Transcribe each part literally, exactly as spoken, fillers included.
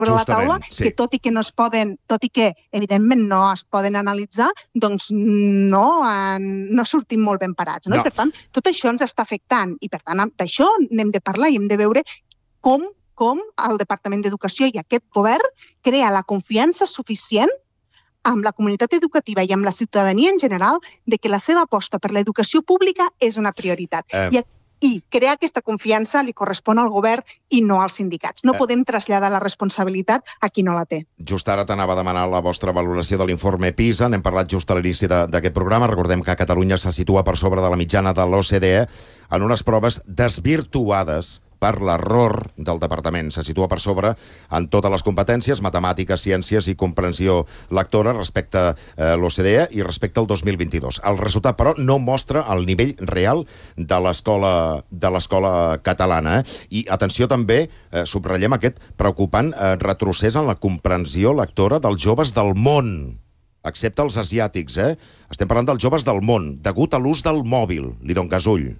sobre la taula, que tot i que no es poden, tot i que evidentment no es poden analitzar, doncs no, no sortim molt ben parats. I per tant, tot això ens està afectant i per tant d'això n'hem de parlar i hem de veure com com el Departament d'Educació i aquest govern crea la confiança suficient amb la comunitat educativa i amb la ciutadania en general de que la seva aposta per l'educació pública és una prioritat. I, i crear aquesta confiança li correspon al govern i no als sindicats. No podem traslladar la responsabilitat a qui no la té. Just ara t'anava a demanar la vostra valoració de l'informe PISA. N'hem parlat just a l'inici d'aquest programa. Recordem que Catalunya se situa per sobre de la mitjana de l'O C D E en unes proves desvirtuades per l'error del departament. Se situa per sobre en totes les competències, matemàtiques, ciències i comprensió lectora respecte a l'O C D E i respecte al dos mil vint-i-dos. El resultat, però, no mostra el nivell real de l'escola de l'escola catalana. Eh? I, atenció, també, eh, subratllem aquest preocupant eh, retrocés en la comprensió lectora dels joves del món, excepte els asiàtics. Eh? Estem parlant dels joves del món, degut a l'ús del mòbil. Li dono Gasull.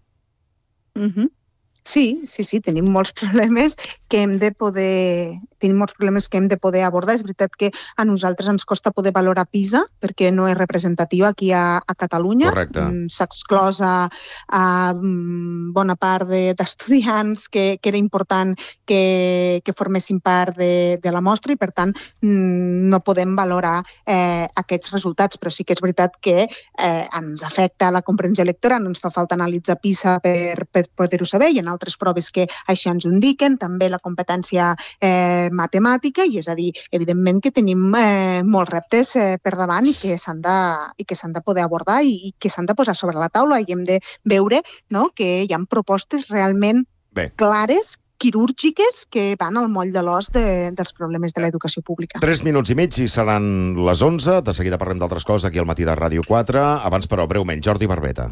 Mhm. Sí, sí, sí, tenim molts problemes que hem de poder tenim molts problemes que hem de poder abordar. És veritat que a nosaltres ens costa poder valorar PISA perquè no és representativa aquí a, a Catalunya. Correcte. S'ha exclòs a, a bona part d'estudiants que, que era important que, que formessin part de, de la mostra i, per tant, no podem valorar eh, aquests resultats. Però sí que és veritat que eh, ens afecta la comprensió lectora, no ens fa falta analitzar PISA per, per poder-ho saber, i en altres proves que això ens ho indiquen, també la competència eh, matemàtica, i és a dir, evidentment que tenim eh, molts reptes eh, per davant i que s'han de, i que s'han de poder abordar i, i que s'han de posar sobre la taula, i hem de veure, no?, que hi ha propostes realment Bé. clares, quirúrgiques, que van al moll de l'os de, dels problemes de l'educació pública. Tres minuts i mig i seran les onze. De seguida parlem d'altres coses aquí al matí de Ràdio quatre. Abans, però, breument, Jordi Barbeta.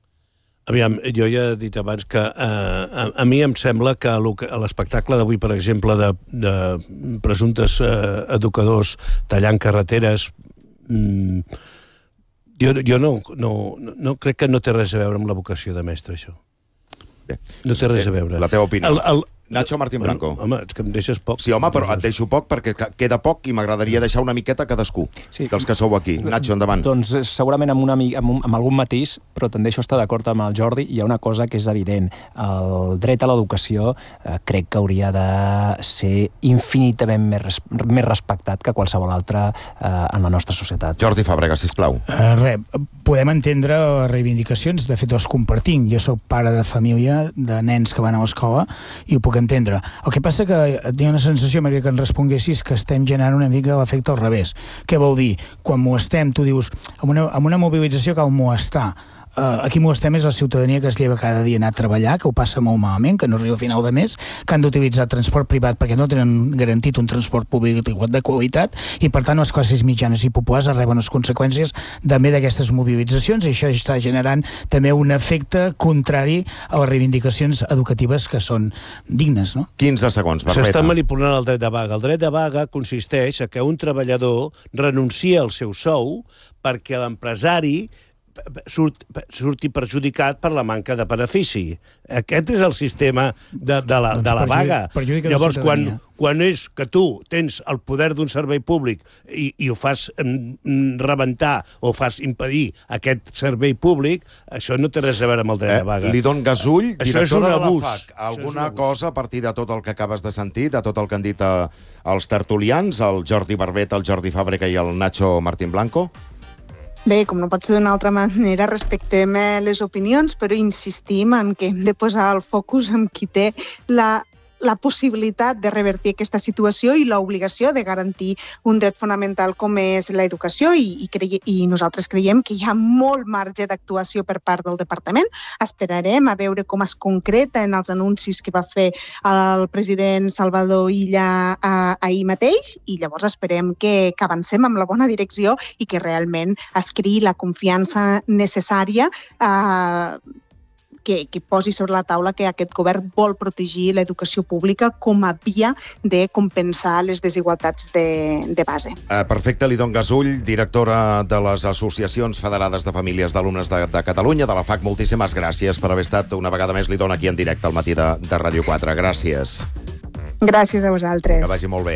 Aviam, jo ja he dit abans que eh, a, a mi em sembla que l'espectacle d'avui, per exemple, de, de presumptes eh, educadors tallant carreteres, mm, jo, jo no, no, no crec que no té res a veure amb la vocació de mestre, això. Bé. No té res a veure. La teva opinió. El, el, Nacho Martín Blanco. Bueno, home, és que em deixes poc. Sí, home, però et deixo poc perquè queda poc i m'agradaria deixar una miqueta a cadascú, sí. dels que sou aquí. Nacho, endavant. Doncs segurament amb, una, amb, un, amb algun matís, però tendeixo a estar d'acord amb el Jordi. Hi ha una cosa que és evident. El dret a l'educació eh, crec que hauria de ser infinitament més, res, més respectat que qualsevol altre eh, en la nostra societat. Jordi Fàbrega, sisplau. Uh, res, podem entendre reivindicacions, de fet les compartim. Jo soc pare de família, de nens que van a l'escola, i ho puc entendre. El que passa que hi ha una sensació, Maria, que em responguessis, que estem generant una mica l'efecte al revés. Què vol dir? Quan molestem, tu dius, amb una, amb una mobilització cal molestar. Uh, aquí molestem és la ciutadania que es lleva cada dia a anar a treballar, que ho passa molt malament, que no arriba a final de mes, que han d'utilitzar transport privat perquè no tenen garantit un transport públic de qualitat, i per tant les classes mitjanes i populars reben les conseqüències també d'aquestes mobilitzacions, i això està generant també un efecte contrari a les reivindicacions educatives que són dignes, no? quinze segons, Barbeta. S'està manipulant el dret de vaga. El dret de vaga consisteix a que un treballador renuncia al seu sou perquè l'empresari Surt, surti perjudicat per la manca de benefici. Aquest és el sistema de, de, la, de la vaga. Llavors, quan, quan és que tu tens el poder d'un servei públic i, i ho fas mm, rebentar o fas impedir aquest servei públic, això no té res a veure amb el dret eh, de vaga. Li don Gasull, directora de la F A C. Alguna abús. cosa a partir de tot el que acabes de sentir, de tot el que han dit a, els tertulians, el Jordi Barbeta, el Jordi Fàbrega i el Nacho Martín Blanco? Bé, com no pot ser d'una altra manera, respectem les opinions, però insistim en que hem de posar el focus en qui té la la possibilitat de revertir aquesta situació i l'obligació de garantir un dret fonamental com és l'educació, i, i, creie, i nosaltres creiem que hi ha molt marge d'actuació per part del departament. Esperarem a veure com es concreta en els anuncis que va fer el president Salvador Illa eh, ahir mateix, i llavors esperem que, que avancem amb la bona direcció i que realment es creï la confiança necessària eh, Que, que posi sobre la taula que aquest govern vol protegir l'educació pública com a via de compensar les desigualtats de, de base. Uh, perfecte, Lidon Gasull, directora de les Associacions Federades de Famílies d'Alumnes de, de Catalunya, de la F A C, moltíssimes gràcies per haver estat una vegada més, Lidon, aquí en directe al matí de, de Ràdio quatre. Gràcies. Gràcies a vosaltres. Que vagi molt bé.